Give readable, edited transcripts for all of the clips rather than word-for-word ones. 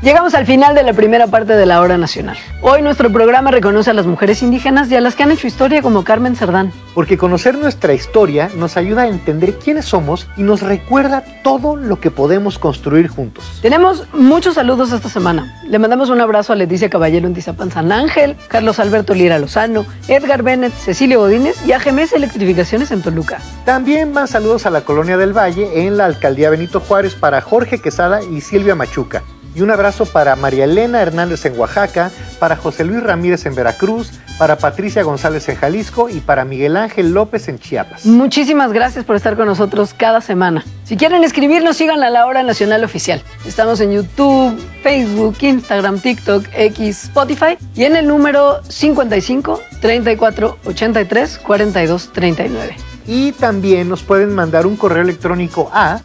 Llegamos al final de la primera parte de la Hora Nacional. Hoy nuestro programa reconoce a las mujeres indígenas y a las que han hecho historia como Carmen Cerdán. Porque conocer nuestra historia nos ayuda a entender quiénes somos y nos recuerda todo lo que podemos construir juntos. Tenemos muchos saludos esta semana. Le mandamos un abrazo a Leticia Caballero en Tizapán San Ángel, Carlos Alberto Lira Lozano, Edgar Bennett, Cecilio Godínez y a GMS Electrificaciones en Toluca. También van saludos a la Colonia del Valle en la Alcaldía Benito Juárez para Jorge Quesada y Silvia Machuca. Y un abrazo para María Elena Hernández en Oaxaca, para José Luis Ramírez en Veracruz, para Patricia González en Jalisco y para Miguel Ángel López en Chiapas. Muchísimas gracias por estar con nosotros cada semana. Si quieren escribirnos, sigan a La Hora Nacional Oficial. Estamos en YouTube, Facebook, Instagram, TikTok, X, Spotify y en el número 55 34 83 42 39. Y también nos pueden mandar un correo electrónico a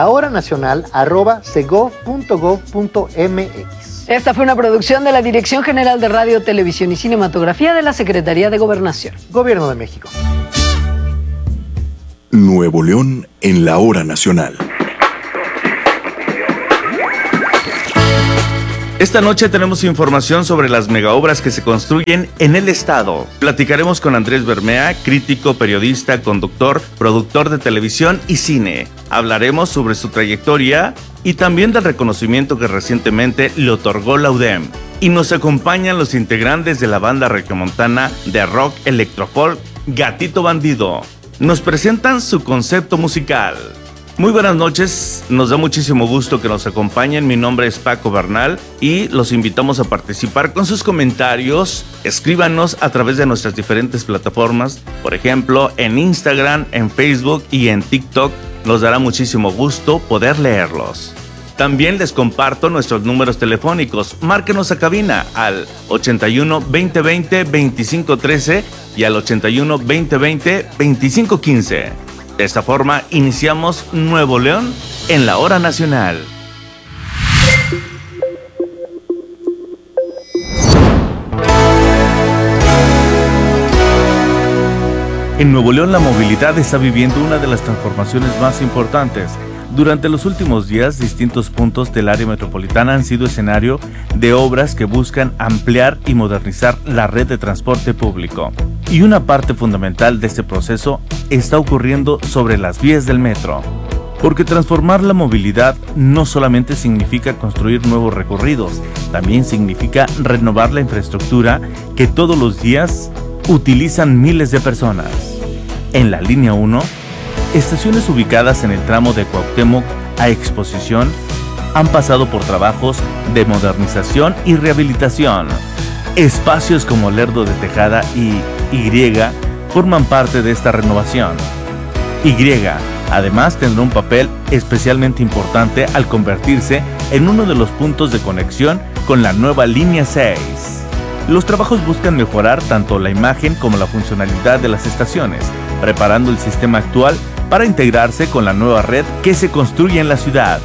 lahoranacional@segov.gov.mx. Esta fue una producción de la Dirección General de Radio, Televisión y Cinematografía de la Secretaría de Gobernación. Gobierno de México. Nuevo León en la Hora Nacional. Esta noche tenemos información sobre las megaobras que se construyen en el estado. Platicaremos con Andrés Bermea, crítico, periodista, conductor, productor de televisión y cine. Hablaremos sobre su trayectoria y también del reconocimiento que recientemente le otorgó la UDEM. Y nos acompañan los integrantes de la banda regiomontana de rock electrofolk Gatito Bandido. Nos presentan su concepto musical. Muy buenas noches, nos da muchísimo gusto que nos acompañen. Mi nombre es Paco Bernal y los invitamos a participar con sus comentarios. Escríbanos a través de nuestras diferentes plataformas, por ejemplo, en Instagram, en Facebook y en TikTok. Nos dará muchísimo gusto poder leerlos. También les comparto nuestros números telefónicos. Márquenos a cabina al 81 2020 2513 y al 81 2020 2515. De esta forma, iniciamos Nuevo León en la Hora Nacional. En Nuevo León, la movilidad está viviendo una de las transformaciones más importantes. Durante los últimos días, distintos puntos del área metropolitana han sido escenario de obras que buscan ampliar y modernizar la red de transporte público. Y una parte fundamental de este proceso está ocurriendo sobre las vías del metro. Porque transformar la movilidad no solamente significa construir nuevos recorridos, también significa renovar la infraestructura que todos los días utilizan miles de personas. En la línea 1, estaciones ubicadas en el tramo de Cuauhtémoc a Exposición han pasado por trabajos de modernización y rehabilitación. Espacios como Lerdo de Tejada y Y forman parte de esta renovación. Y, además, tendrá un papel especialmente importante al convertirse en uno de los puntos de conexión con la nueva línea 6. Los trabajos buscan mejorar tanto la imagen como la funcionalidad de las estaciones, preparando el sistema actual para integrarse con la nueva red que se construye en la ciudad.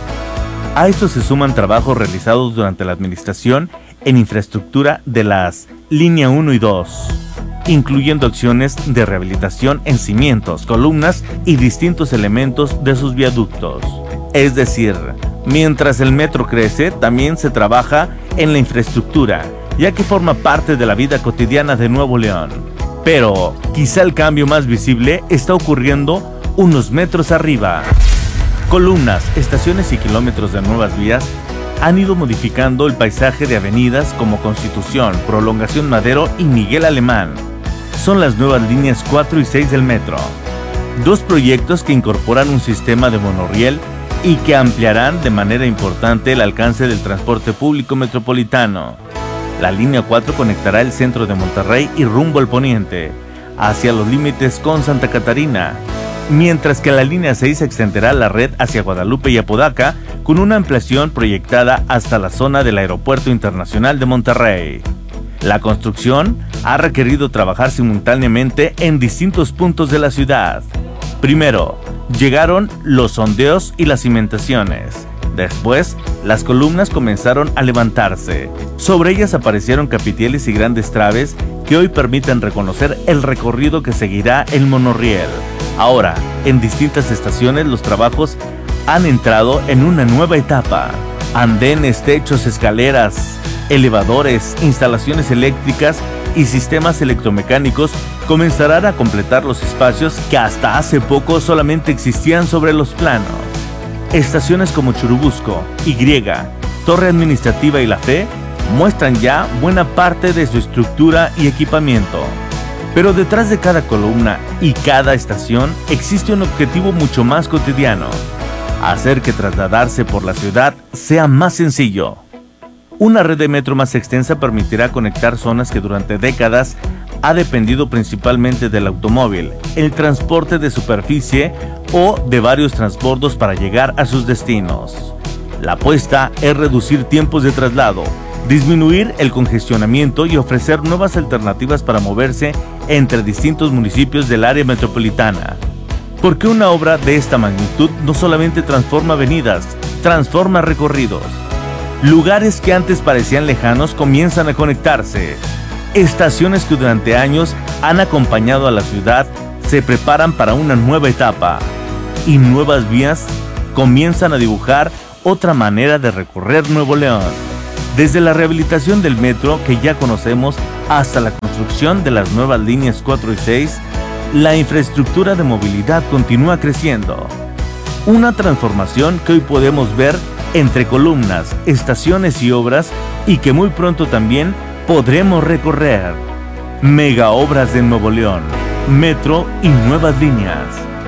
A esto se suman trabajos realizados durante la administración en infraestructura de las línea 1 y 2, incluyendo acciones de rehabilitación en cimientos, columnas y distintos elementos de sus viaductos. Es decir, mientras el metro crece, también se trabaja en la infraestructura, ya que forma parte de la vida cotidiana de Nuevo León. Pero quizá el cambio más visible está ocurriendo unos metros arriba. Columnas, estaciones y kilómetros de nuevas vías han ido modificando el paisaje de avenidas como Constitución, Prolongación Madero y Miguel Alemán. Son las nuevas líneas 4 y 6 del metro. Dos proyectos que incorporan un sistema de monorriel y que ampliarán de manera importante el alcance del transporte público metropolitano. La línea 4 conectará el centro de Monterrey y rumbo al poniente, hacia los límites con Santa Catarina, mientras que la línea 6 extenderá la red hacia Guadalupe y Apodaca con una ampliación proyectada hasta la zona del Aeropuerto Internacional de Monterrey. La construcción ha requerido trabajar simultáneamente en distintos puntos de la ciudad. Primero, llegaron los sondeos y las cimentaciones. Después, las columnas comenzaron a levantarse. Sobre ellas aparecieron capiteles y grandes traves que hoy permiten reconocer el recorrido que seguirá el monorriel. Ahora, en distintas estaciones los trabajos han entrado en una nueva etapa. Andenes, techos, escaleras, elevadores, instalaciones eléctricas y sistemas electromecánicos comenzarán a completar los espacios que hasta hace poco solamente existían sobre los planos. Estaciones como Churubusco, Y, Torre Administrativa y La Fe muestran ya buena parte de su estructura y equipamiento. Pero detrás de cada columna y cada estación existe un objetivo mucho más cotidiano: hacer que trasladarse por la ciudad sea más sencillo. Una red de metro más extensa permitirá conectar zonas que durante décadas ha dependido principalmente del automóvil, el transporte de superficie o de varios transbordos para llegar a sus destinos. La apuesta es reducir tiempos de traslado, disminuir el congestionamiento y ofrecer nuevas alternativas para moverse entre distintos municipios del área metropolitana. Porque una obra de esta magnitud no solamente transforma avenidas, transforma recorridos. Lugares que antes parecían lejanos comienzan a conectarse. Estaciones que durante años han acompañado a la ciudad se preparan para una nueva etapa. Y nuevas vías comienzan a dibujar otra manera de recorrer Nuevo León. Desde la rehabilitación del metro que ya conocemos hasta la construcción de las nuevas líneas 4 y 6, la infraestructura de movilidad continúa creciendo. Una transformación que hoy podemos ver entre columnas, estaciones y obras, y que muy pronto también podremos recorrer. Mega obras de Nuevo León, metro y nuevas líneas.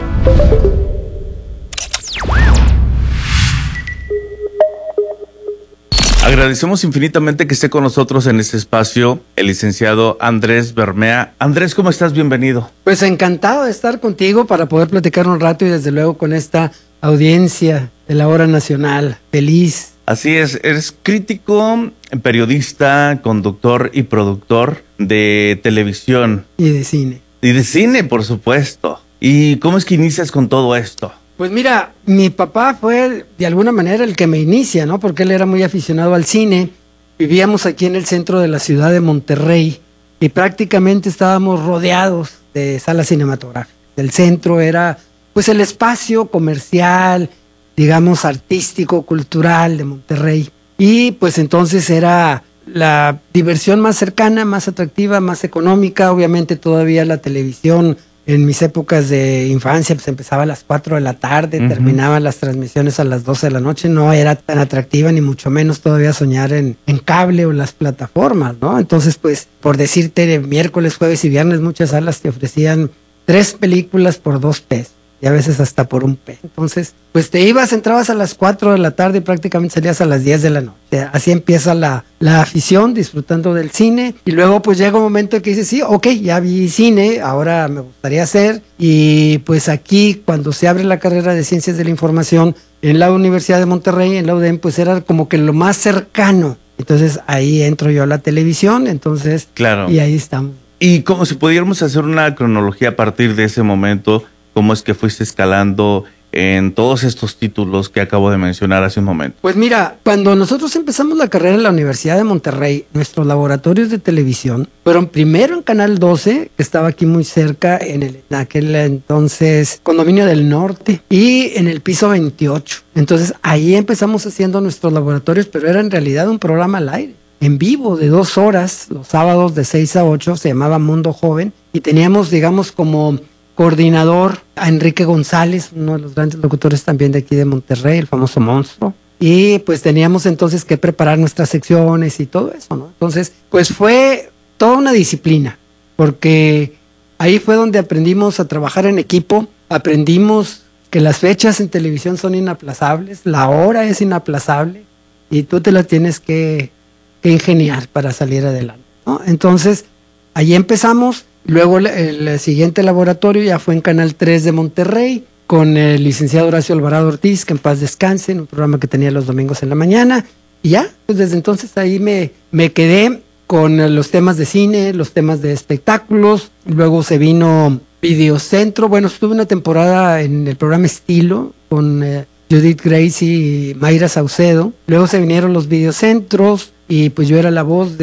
Agradecemos infinitamente que esté con nosotros en este espacio el licenciado Andrés Bermea. Andrés, ¿cómo estás? Bienvenido. Pues encantado de estar contigo para poder platicar un rato y desde luego con esta audiencia de la Hora Nacional. Feliz. Así es, eres crítico, periodista, conductor y productor de televisión. Y de cine. Y de cine, por supuesto. ¿Y cómo es que inicias con todo esto? Pues mira, mi papá fue de alguna manera el que me inicia, ¿no? Porque él era muy aficionado al cine. Vivíamos aquí en el centro de la ciudad de Monterrey y prácticamente estábamos rodeados de salas cinematográficas. El centro era pues el espacio comercial, digamos artístico, cultural de Monterrey. Y pues entonces era la diversión más cercana, más atractiva, más económica. Obviamente todavía la televisión en mis épocas de infancia pues empezaba a las 4 de la tarde, terminaban las transmisiones a las 12 de la noche, no era tan atractiva ni mucho menos todavía soñar en cable o las plataformas, ¿no? Entonces pues por decirte, miércoles, jueves y viernes muchas salas te ofrecían 3 películas por 2 pesos. Y a veces hasta por 1 peso. Entonces, pues te ibas, entrabas a las 4 de la tarde y prácticamente salías a las 10 de la noche. Así empieza la afición, disfrutando del cine. Y luego pues llega un momento en que dices, sí, ok, ya vi cine, ahora me gustaría hacer. Y pues aquí, cuando se abre la carrera de Ciencias de la Información en la Universidad de Monterrey, en la UDEM, pues era como que lo más cercano. Entonces ahí entro yo a la televisión, entonces, claro. Y ahí estamos. Y como si pudiéramos hacer una cronología a partir de ese momento, ¿cómo es que fuiste escalando en todos estos títulos que acabo de mencionar hace un momento? Pues mira, cuando nosotros empezamos la carrera en la Universidad de Monterrey, nuestros laboratorios de televisión fueron primero en Canal 12, que estaba aquí muy cerca, en aquel entonces Condominio del Norte, y en el piso 28. Entonces ahí empezamos haciendo nuestros laboratorios, pero era en realidad un programa al aire, en vivo, de 2 horas, los sábados de 6 a 8, se llamaba Mundo Joven, y teníamos, digamos, como coordinador a Enrique González, uno de los grandes locutores también de aquí de Monterrey, el famoso monstruo. Y pues teníamos entonces que preparar nuestras secciones y todo eso, ¿no? Entonces, pues fue toda una disciplina, porque ahí fue donde aprendimos a trabajar en equipo, aprendimos que las fechas en televisión son inaplazables, la hora es inaplazable y tú te la tienes que ingeniar para salir adelante, ¿no? Entonces, ahí empezamos. Luego el siguiente laboratorio ya fue en Canal 3 de Monterrey con el licenciado Horacio Alvarado Ortiz, que en paz descanse, en un programa que tenía los domingos en la mañana. Y ya, pues desde entonces ahí me quedé con los temas de cine, los temas de espectáculos. Luego se vino Videocentro. Bueno, estuve una temporada en el programa Estilo con Judith Grace y Mayra Saucedo. Luego se vinieron los videocentros y pues yo era la voz de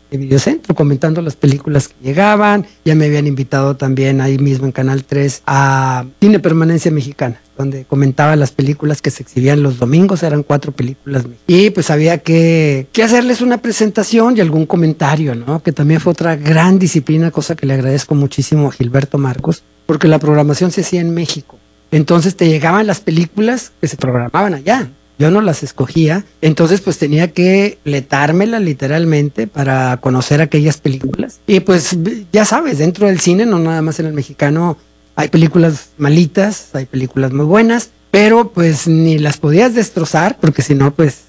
Videocentro, comentando las películas que llegaban. Ya me habían invitado también ahí mismo en Canal 3 a Cine Permanencia Mexicana, donde comentaba las películas que se exhibían los domingos, eran 4 películas. Y pues había que hacerles una presentación y algún comentario, ¿no? Que también fue otra gran disciplina, cosa que le agradezco muchísimo a Gilberto Marcos, porque la programación se hacía en México. Entonces te llegaban las películas que se programaban allá. Yo no las escogía, entonces pues tenía que letármela literalmente para conocer aquellas películas. Y pues ya sabes, dentro del cine, no nada más en el mexicano, hay películas malitas, hay películas muy buenas, pero pues ni las podías destrozar, porque si no pues...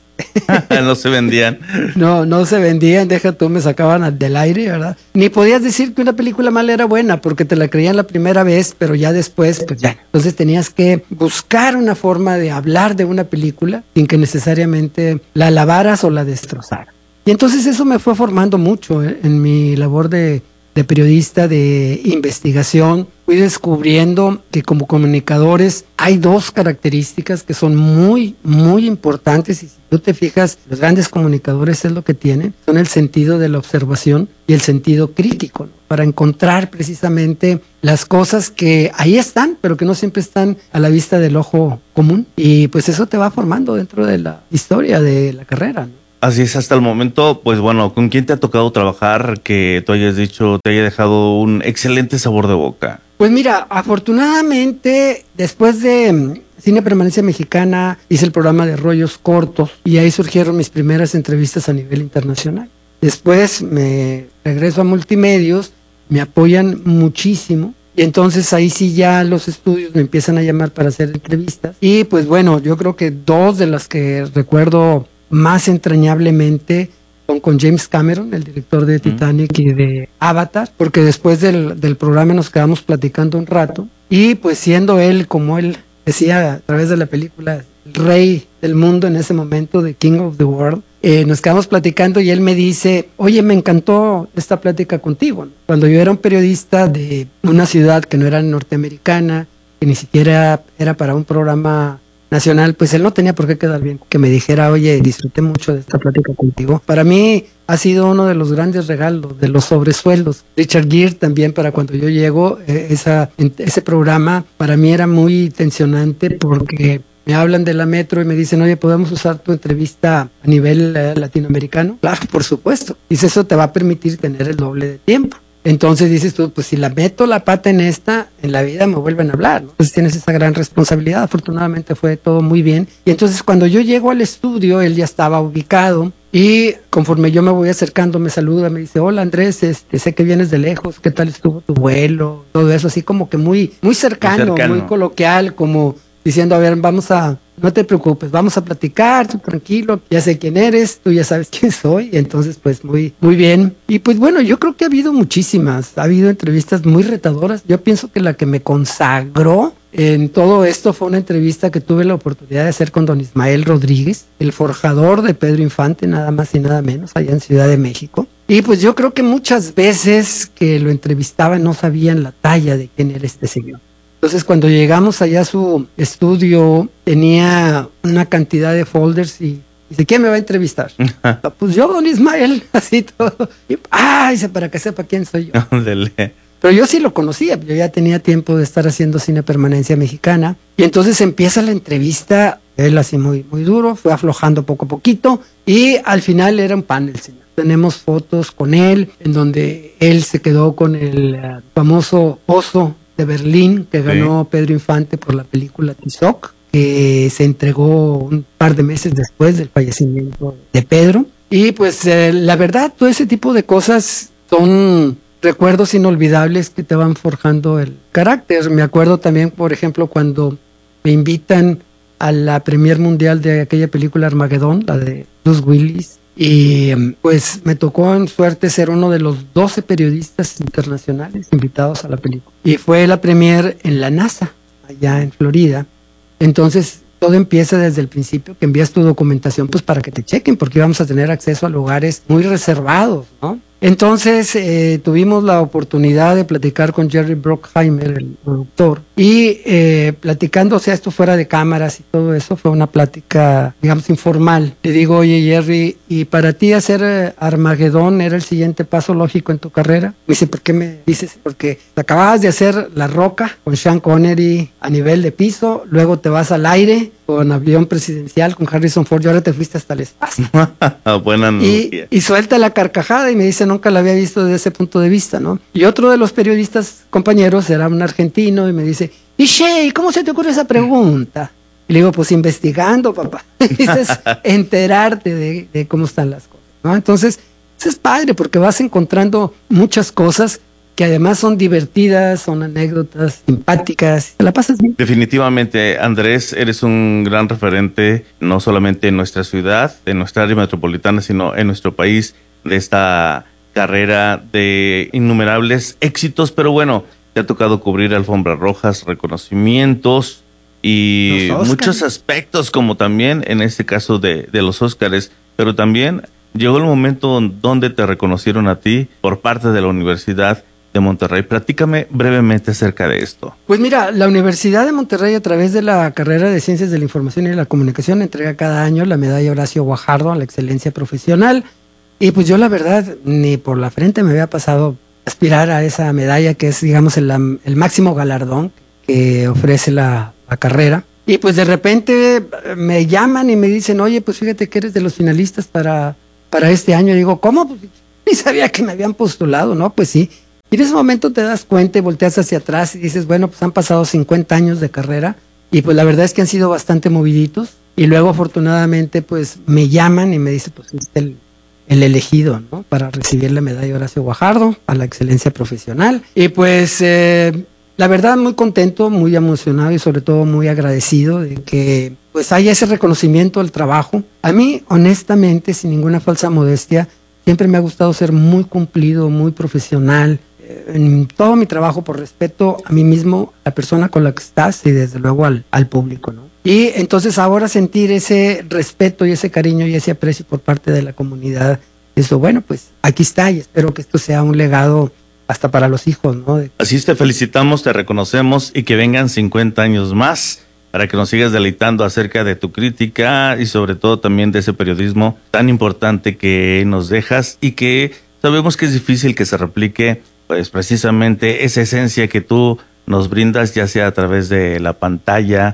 No se vendían. No se vendían, deja tú, me sacaban del aire, ¿verdad? Ni podías decir que una película mala era buena, porque te la creían la primera vez, pero ya después, pues ya. Entonces tenías que buscar una forma de hablar de una película sin que necesariamente la alabaras o la destrozaras. Y entonces eso me fue formando mucho en mi labor de periodista, de investigación. Fui descubriendo que como comunicadores hay 2 características que son muy, muy importantes, y si tú te fijas, los grandes comunicadores es lo que tienen, son el sentido de la observación y el sentido crítico, ¿no? Para encontrar precisamente las cosas que ahí están, pero que no siempre están a la vista del ojo común, y pues eso te va formando dentro de la historia de la carrera, ¿no? Así es, hasta el momento, pues bueno, ¿con quién te ha tocado trabajar que tú hayas dicho, te haya dejado un excelente sabor de boca? Pues mira, afortunadamente, después de Cine Permanencia Mexicana, hice el programa de rollos cortos y ahí surgieron mis primeras entrevistas a nivel internacional. Después me regreso a Multimedios, me apoyan muchísimo. Y entonces ahí sí ya los estudios me empiezan a llamar para hacer entrevistas. Y pues bueno, yo creo que 2 de las que recuerdo más entrañablemente son con James Cameron, el director de Titanic y de Avatar, porque después del programa nos quedamos platicando un rato, y pues siendo él, como él decía a través de la película, el rey del mundo en ese momento, The King of the World, nos quedamos platicando y él me dice, oye, me encantó esta plática contigo, ¿no? Cuando yo era un periodista de una ciudad que no era norteamericana, que ni siquiera era para un programa nacional, pues él no tenía por qué quedar bien que me dijera, oye, disfruté mucho de esta plática contigo. Para mí ha sido uno de los grandes regalos, de los sobresueldos. Richard Gere también, para cuando yo llego, ese programa para mí era muy tensionante, porque me hablan de la Metro y me dicen, oye, ¿podemos usar tu entrevista a nivel latinoamericano? Claro, por supuesto. Dice, eso te va a permitir tener el doble de tiempo. Entonces dices tú, pues si la meto la pata en la vida me vuelven a hablar, ¿no? Entonces tienes esa gran responsabilidad. Afortunadamente fue todo muy bien. Y entonces cuando yo llego al estudio, él ya estaba ubicado, y conforme yo me voy acercando, me saluda, me dice, hola Andrés, sé que vienes de lejos, ¿qué tal estuvo tu vuelo? Todo eso, así como que muy cercano, muy coloquial, como diciendo, a ver, no te preocupes, vamos a platicar, tú tranquilo, ya sé quién eres, tú ya sabes quién soy. Y entonces pues muy bien. Y pues bueno, yo creo que ha habido muchísimas, ha habido entrevistas muy retadoras. Yo pienso que la que me consagró en todo esto fue una entrevista que tuve la oportunidad de hacer con don Ismael Rodríguez, el forjador de Pedro Infante, nada más y nada menos, allá en Ciudad de México. Y pues yo creo que muchas veces que lo entrevistaban no sabían la talla de quién era este señor. Entonces cuando llegamos allá a su estudio, tenía una cantidad de folders y dice, ¿quién me va a entrevistar? Pues yo, don Ismael, así todo. Y, dice, para que sepa quién soy yo. Pero yo sí lo conocía, yo ya tenía tiempo de estar haciendo Cine Permanencia Mexicana. Y entonces empieza la entrevista, él así muy, muy duro, fue aflojando poco a poquito, y al final era un panel, señor. Tenemos fotos con él, en donde él se quedó con el famoso oso de Berlín que ganó Pedro Infante por la película Tizoc, que se entregó un par de meses después del fallecimiento de Pedro. Y pues la verdad, todo ese tipo de cosas son recuerdos inolvidables que te van forjando el carácter. Me acuerdo también, por ejemplo, cuando me invitan a la premier mundial de aquella película Armagedón, la de Bruce Willis, y pues me tocó en suerte ser uno de los 12 periodistas internacionales invitados a la película. Y fue la premier en la NASA, allá en Florida. Entonces todo empieza desde el principio, que envías tu documentación pues para que te chequen, porque íbamos a tener acceso a lugares muy reservados, ¿no? Entonces tuvimos la oportunidad de platicar con Jerry Bruckheimer, el productor, y platicando, o sea, esto fuera de cámaras y todo eso, fue una plática, digamos, informal. Le digo, oye Jerry, ¿y para ti hacer Armagedón era el siguiente paso lógico en tu carrera? Me dice, ¿por qué me dices? Porque acababas de hacer La Roca con Sean Connery a nivel de piso, luego te vas al aire con Avión Presidencial con Harrison Ford y ahora te fuiste hasta el espacio. Buena analogía. Y suelta la carcajada y me dice, nunca la había visto desde ese punto de vista, ¿no? Y otro de los periodistas compañeros era un argentino y me dice, y Shea, ¿cómo se te ocurre esa pregunta? Y le digo, pues investigando, papá. Dices, enterarte de cómo están las cosas, ¿no? Entonces, eso es padre porque vas encontrando muchas cosas que además son divertidas, son anécdotas simpáticas, te la pasas bien. Definitivamente, Andrés, eres un gran referente, no solamente en nuestra ciudad, en nuestra área metropolitana, sino en nuestro país, de esta carrera de innumerables éxitos, pero bueno, te ha tocado cubrir alfombras rojas, reconocimientos y muchos aspectos, como también en este caso de los Óscares, pero también llegó el momento donde te reconocieron a ti por parte de la Universidad de Monterrey. Platícame brevemente acerca de esto. Pues mira, la Universidad de Monterrey, a través de la carrera de Ciencias de la Información y la Comunicación, entrega cada año la medalla Horacio Guajardo a la excelencia profesional. Y pues yo la verdad, ni por la frente me había pasado aspirar a esa medalla, que es, digamos, el máximo galardón que ofrece la carrera. Y pues de repente me llaman y me dicen, oye, pues fíjate que eres de los finalistas para este año. Y digo, ¿cómo? Pues ni sabía que me habían postulado, ¿no? Pues sí. Y en ese momento te das cuenta y volteas hacia atrás y dices, bueno, pues han pasado 50 años de carrera y pues la verdad es que han sido bastante moviditos. Y luego afortunadamente pues me llaman y me dicen, pues es el elegido, ¿no? Para recibir la medalla Horacio Guajardo a la excelencia profesional. Y pues la verdad muy contento, muy emocionado y sobre todo muy agradecido de que pues haya ese reconocimiento al trabajo. A mí, honestamente, sin ninguna falsa modestia, siempre me ha gustado ser muy cumplido, muy profesional en todo mi trabajo, por respeto a mí mismo, a la persona con la que estás y desde luego al público, ¿no? Y entonces ahora sentir ese respeto y ese cariño y ese aprecio por parte de la comunidad, eso, bueno, pues aquí está y espero que esto sea un legado hasta para los hijos, ¿no? Así te felicitamos, te reconocemos y que vengan 50 años más para que nos sigas deleitando acerca de tu crítica y sobre todo también de ese periodismo tan importante que nos dejas y que sabemos que es difícil que se replique, pues precisamente esa esencia que tú nos brindas, ya sea a través de la pantalla,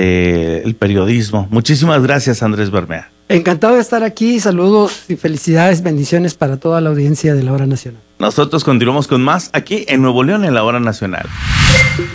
del periodismo. Muchísimas gracias, Andrés Bermea. Encantado de estar aquí, saludos y felicidades, bendiciones para toda la audiencia de La Hora Nacional. Nosotros continuamos con más aquí en Nuevo León en La Hora Nacional.